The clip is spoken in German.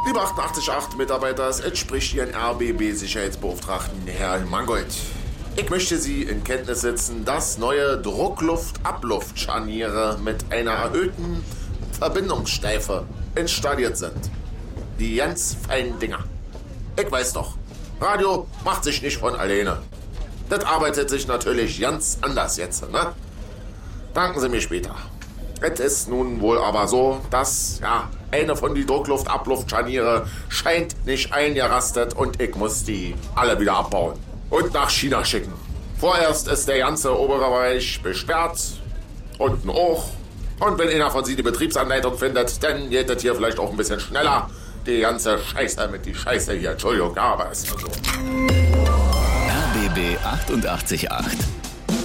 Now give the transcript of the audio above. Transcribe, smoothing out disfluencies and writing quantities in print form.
Liebe 88.8 Mitarbeiter, es entspricht Ihren RBB-Sicherheitsbeauftragten, Herr Mangold. Ich möchte Sie in Kenntnis setzen, dass neue Druckluft-Abluftscharniere mit einer erhöhten Verbindungssteife installiert sind. Die ganz feinen Dinger. Ich weiß doch, Radio macht sich nicht von alleine. Das arbeitet sich natürlich ganz anders jetzt, ne? Danken Sie mir später. Es ist nun wohl aber so, dass, eine von die Druckluft-Abluftscharniere scheint nicht eingerastet und ich muss die alle wieder abbauen und nach China schicken. Vorerst ist der ganze obere Bereich besperrt, unten auch. Und wenn einer von Sie die Betriebsanleitung findet, dann geht das hier vielleicht auch ein bisschen schneller. Die ganze Scheiße mit die Scheiße hier, Entschuldigung, aber es ist so. RBB 88.8